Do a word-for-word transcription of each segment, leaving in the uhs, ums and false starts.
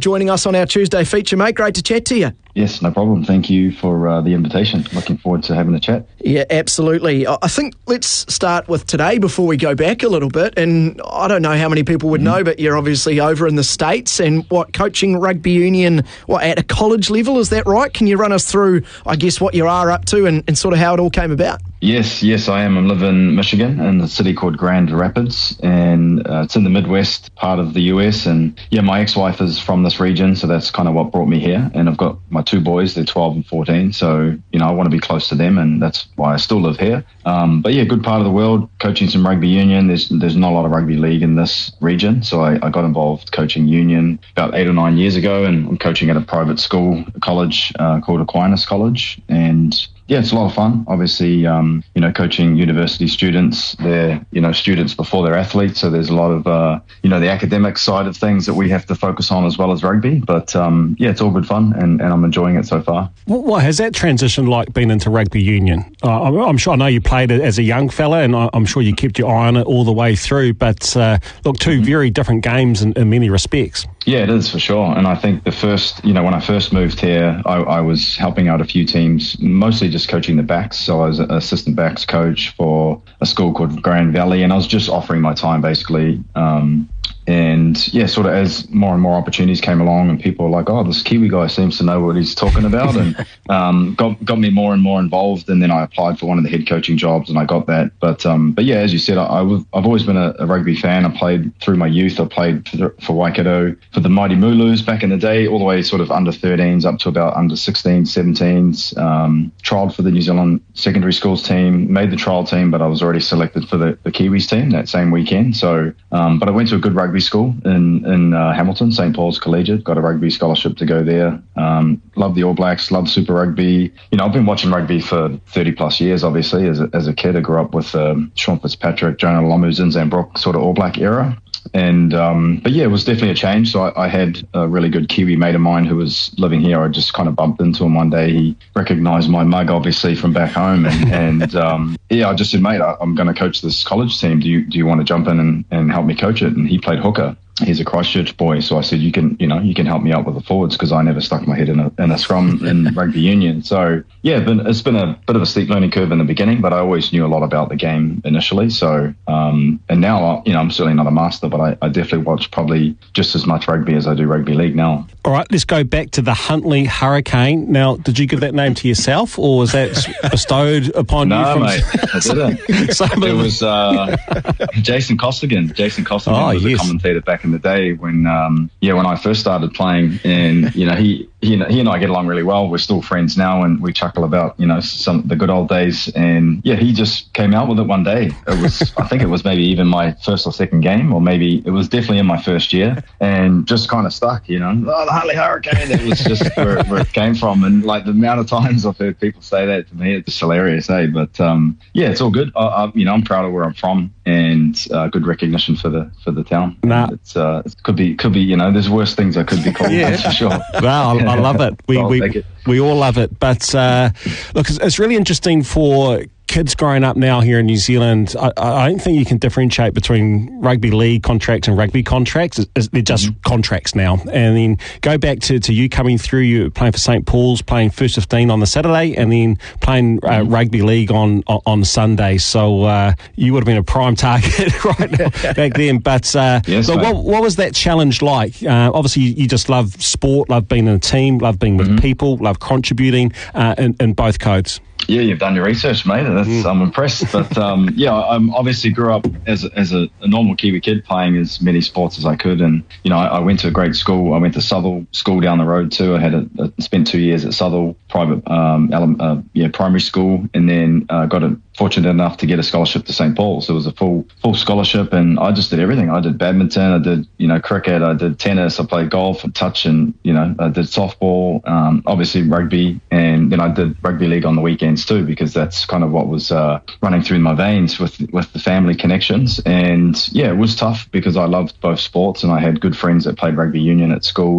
joining us on our Tuesday feature, mate. Great to chat to you. Yes, no problem. Thank you for uh, the invitation. Looking forward to having a chat. Yeah, absolutely. I think let's start with today before we go back a little bit. And I don't know how many people would know, but you're obviously over in the States and what coaching rugby union what at a college level, is that right? Can you run us through, I guess, what you are up to and, and sort of how it all came about? Yes, yes, I am. I live in Michigan, in a city called Grand Rapids, and uh, it's in the Midwest part of the U S. And yeah, my ex-wife is from this region, so that's kind of what brought me here. And I've got my two boys; they're twelve and fourteen. So you know, I want to be close to them, and that's why I still live here. Um, but yeah, good part of the world, coaching some rugby union. There's there's not a lot of rugby league in this region, so I, I got involved coaching union about eight or nine years ago, and I'm coaching at a private school, a college uh, called Aquinas College, and yeah, it's a lot of fun. Obviously, um, you know, coaching university students, they're, you know, students before they're athletes. So there's a lot of, uh, you know, the academic side of things that we have to focus on as well as rugby. But um, yeah, it's all good fun and, and I'm enjoying it so far. What has that transition like been into rugby union? Uh, I'm, I'm sure, I know you played it as a young fella and I, I'm sure you kept your eye on it all the way through. But uh, look, two mm-hmm. very different games in, in many respects. Yeah, it is for sure. And I think the first, you know, when I first moved here, I, I was helping out a few teams, mostly just coaching the backs. So I was an assistant backs coach for a school called Grand Valley, and I was just offering my time basically. Um, And yeah, sort of as more and more opportunities came along and people were like, oh, this Kiwi guy seems to know what he's talking about, and um, got got me more and more involved. And then I applied for one of the head coaching jobs and I got that. But um, but yeah, as you said, I, I was, I've always been a, a rugby fan. I played through my youth. I played for, for Waikato, for the Mighty Mooloos back in the day, all the way sort of under thirteens up to about under sixteens, seventeens. Um, trialled for the New Zealand secondary schools team, made the trial team, but I was already selected for the, the Kiwis team that same weekend. So, um, but I went to a good rugby school in in uh, Hamilton, Saint Paul's Collegiate. Got a rugby scholarship to go there. Um, love the All Blacks, love Super Rugby. You know, I've been watching rugby for thirty plus years. Obviously, as a, as a kid, I grew up with um, Sean Fitzpatrick, Jonah Lomu, Zinzanbrook sort of All Black era. And um, but yeah, it was definitely a change. So I, I had a really good Kiwi mate of mine who was living here. I just kind of bumped into him one day. He recognised my mug, obviously, from back home, and, and um, yeah, I just said, mate, I, I'm going to coach this college team. Do you do you want to jump in and, and help me coach it? And he played hooker. He's a Christchurch boy, so I said, you can, you know, you can help me out with the forwards because I never stuck my head in a, in a scrum in rugby union. So yeah, been, it's been a bit of a steep learning curve in the beginning, but I always knew a lot about the game initially. So um, and now, you know, I'm certainly not a master, but I, I definitely watch probably just as much rugby as I do rugby league now. All right, let's go back to the Huntly Hurricane. Now, did you give that name to yourself, or was that bestowed upon no, you? From... No, mate, I didn't. It was uh, Jason Costigan. Jason Costigan oh, was yes. a commentator back in the day when, um, yeah, when I first started playing, and you know, he. He and, he and I get along really well. We're still friends now, and we chuckle about, you know, some the good old days. And yeah, he just came out with it one day. It was, I think it was maybe even my first or second game, or maybe it was definitely in my first year, and just kind of stuck, you know. Oh, the Huntly Hurricane. It was just where, where it came from, and like the amount of times I've heard people say that to me, it's just hilarious, eh? But um, yeah, it's all good. I, I, you know, I'm proud of where I'm from, and uh, good recognition for the for the town. Nah. It's uh, it could be could be you know, there's worse things I could be called. Yeah, for sure. Well, I, I love it. We so we it. we all love it. But uh, look, it's, it's really interesting for kids growing up now here in New Zealand. I, I don't think you can differentiate between rugby league contracts and rugby contracts. It's, they're just mm-hmm. contracts now. And then go back to, to you coming through, you playing for Saint Paul's, playing first fifteen on the Saturday, and then playing uh, mm-hmm. rugby league on on Sunday. So uh, you would have been a prime target right now, back then. But uh, yes, so what, what was that challenge like? Uh, obviously, you, you just love sport, love being in a team, love being with mm-hmm. people, love contributing uh, in, in both codes. Yeah, you've done your research, mate. That's, mm. I'm impressed. But um, yeah, I obviously grew up as a, as a, a normal Kiwi kid, playing as many sports as I could. And you know, I, I went to a great school. I went to Southall School down the road too. I had a, a spent two years at Southall private, um, uh, yeah, primary school, and then uh, got a fortunate enough to get a scholarship to Saint Paul's. So it was a full full scholarship, and I just did everything. I did badminton, I did you know cricket, I did tennis, I played golf, and touch, and you know I did softball, um, obviously rugby, and then I did rugby league on the weekends too, because that's kind of what was uh, running through my veins with with the family connections. And yeah, it was tough because I loved both sports, and I had good friends that played rugby union at school, and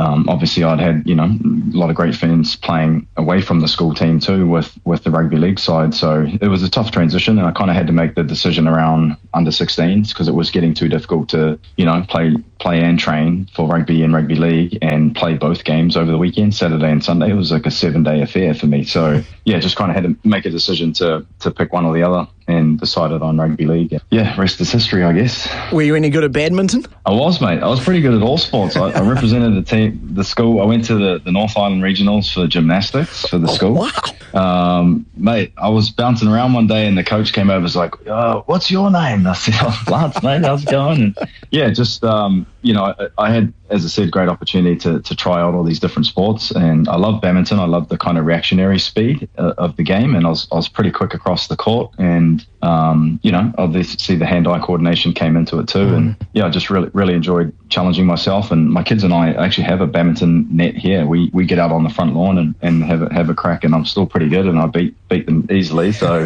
um, obviously I'd had, you know, a lot of great friends playing away from the school team too with, with the rugby league side. So it was a tough transition, and I kind of had to make the decision around under sixteens because it was getting too difficult to, you know, play play and train for rugby and rugby league and play both games over the weekend, Saturday and Sunday. It was like a seven-day affair for me. So, yeah, just kind of had to make a decision to to pick one or the other and decided on rugby league. Yeah, rest is history, I guess. Were you any good at badminton? I was, mate. I was pretty good at all sports. I, I represented the team, the school. I went to the, the North Island Regionals for gymnastics for the Oh, school. wow. Um, mate, I was bouncing around one day and the coach came over and was like, oh, what's your name? I said, oh, Lance, mate, how's it going? And yeah, just, um, you know, I, I had, as I said, great opportunity to, to try out all these different sports. And I love badminton. I love the kind of reactionary speed uh, of the game. And I was, I was pretty quick across the court. And, um, you know, obviously the hand-eye coordination came into it too. Mm. And yeah, I just really, really enjoyed challenging myself. And my kids and I actually have a badminton net here. We we get out on the front lawn and, and have a, have a crack. And I'm still pretty good. And I beat beat them easily. So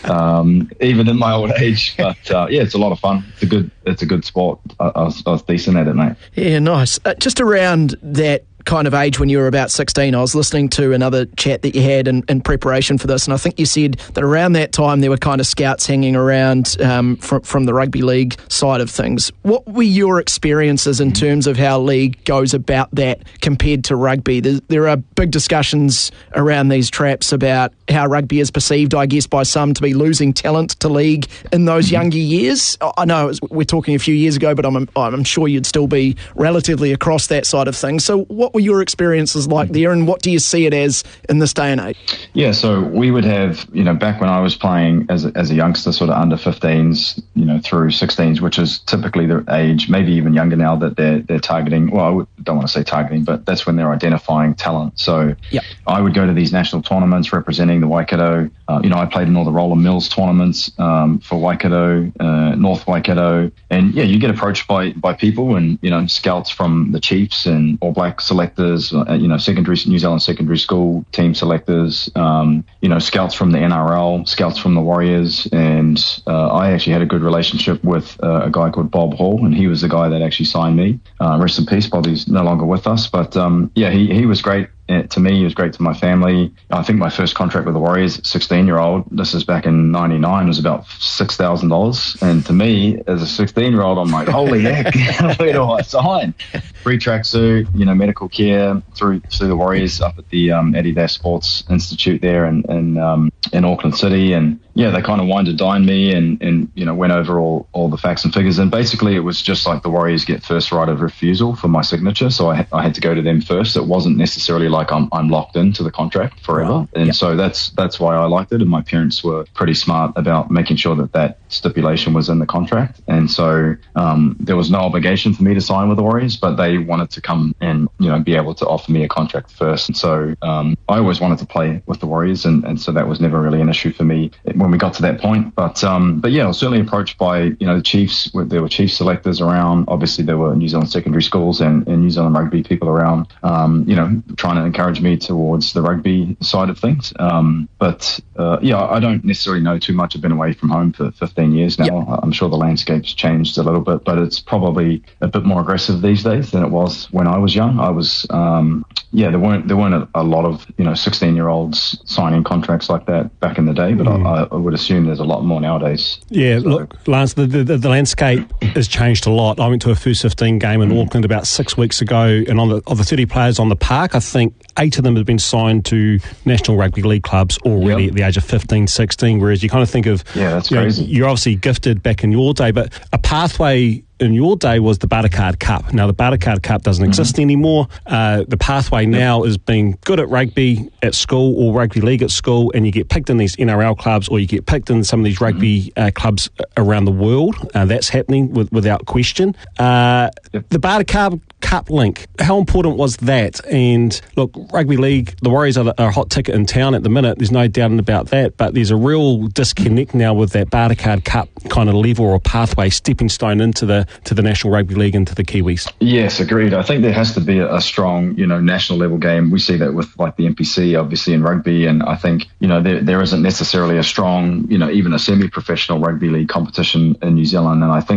um, even in my old age, but uh, yeah, it's a lot of fun. It's a good it's a good sport. I, I, was, I was decent at it, mate. Yeah, nice. Uh, just around that kind of age when you were about sixteen, I was listening to another chat that you had in, in preparation for this, and I think you said that around that time there were kind of scouts hanging around um, from, from the rugby league side of things. What were your experiences in terms of how league goes about that compared to rugby? There, there are big discussions around these traps about how rugby is perceived, I guess, by some to be losing talent to league in those younger years. I know it was, we're talking a few years ago, but I'm, I'm sure you'd still be relatively across that side of things. So what were your experiences like there, and what do you see it as in this day and age? Yeah, so we would have, you know, back when I was playing as a, as a youngster, sort of under fifteens, you know, through sixteens, which is typically the age, maybe even younger now, that they're they're targeting. Well, I don't want to say targeting, but that's when they're identifying talent. So yep. I would go to these national tournaments representing the Waikato. Uh, you know, I played in all the Roller Mills tournaments um, for Waikato, uh, North Waikato, and yeah, you get approached by by people and, you know, scouts from the Chiefs and All Black selectors, uh, you know, secondary New Zealand secondary school team selectors, um, you know, scouts from the N R L, scouts from the Warriors, and uh, I actually had a good relationship with uh, a guy called Bob Hall, and he was the guy that actually signed me. Uh, rest in peace, Bobby's no longer with us, but um, yeah, he he was great. To me, it was great to my family. I think my first contract with the Warriors, sixteen-year-old, this is back in ninety-nine, was about six thousand dollars. And to me, as a sixteen-year-old, I'm like, holy heck, where do I sign? Free tracksuit, you know, medical care through through the Warriors up at the um, Adidas Sports Institute there in in, um, in Auckland City. And yeah, they kind of wined and dined me and, and, you know, went over all, all the facts and figures. And basically it was just like the Warriors get first right of refusal for my signature. So I, ha- I had to go to them first. It wasn't necessarily like I'm, I'm locked into the contract forever. Right. And yep. so that's, that's why I liked it. And my parents were pretty smart about making sure that that stipulation was in the contract. And so um, there was no obligation for me to sign with the Warriors, but they wanted to come and, you know, be able to offer me a contract first. And so um, I always wanted to play with the Warriors. And, and so that was never really an issue for me when we got to that point. But um, but yeah, I was certainly approached by, you know, the Chiefs. There were Chiefs selectors around. Obviously, there were New Zealand secondary schools and, and New Zealand rugby people around, um, you know, trying to encourage me towards the rugby side of things. Um, but uh, yeah, I don't necessarily know too much. I've been away from home for fifteen years now. Yep. I'm sure the landscape's changed a little bit, but it's probably a bit more aggressive these days than it was when I was young. I was, um, yeah, there weren't there weren't a, a lot of, you know, sixteen-year-olds signing contracts like that back in the day, but mm. I, I would assume there's a lot more nowadays. Yeah, so. Look, Lance, the, the, the landscape has changed a lot. I went to a first fifteen game in mm. Auckland about six weeks ago, and on the, of the thirty players on the park, I think eight of them have been signed to National Rugby League clubs already yep. at the age of fifteen, sixteen, whereas you kind of think of, yeah, that's you crazy. Know, you're obviously gifted back in your day, but a pathway in your day was the Bartercard Cup. Now, the Bartercard Cup doesn't mm-hmm. exist anymore. Uh, the pathway yep. now is being good at rugby at school or rugby league at school, and you get picked in these N R L clubs or you get picked in some of these rugby mm-hmm. uh, clubs around the world. Uh, that's happening with, without question. Uh, yep. The Bartercard Cup link, how important was that? And look, rugby league, the Warriors are, the, are a hot ticket in town at the minute. There's no doubt about that, but there's a real disconnect now with that Bartercard Cup kind of level or pathway, stepping stone into the to the National Rugby League and to the Kiwis. Yes, agreed. I think there has to be a, a strong, you know, national level game. We see that with like the N P C, obviously, in rugby, and I think, you know, there there isn't necessarily a strong, you know, even a semi-professional rugby league competition in New Zealand, and I think